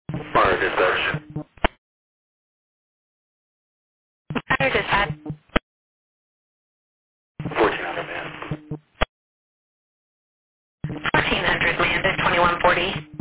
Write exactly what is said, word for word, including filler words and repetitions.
Fire dispatch. Fire dispatch. fourteen hundred man. fourteen hundred man to twenty-one forty.